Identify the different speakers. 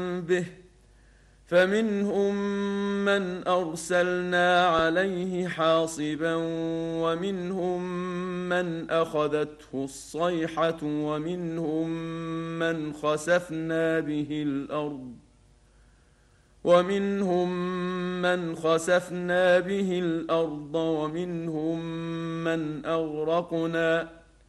Speaker 1: به فمنهم من أرسلنا عليه حاصبا ومنهم من أخذته الصيحة ومنهم من خسفنا به الأرض ومنهم من أغرقنا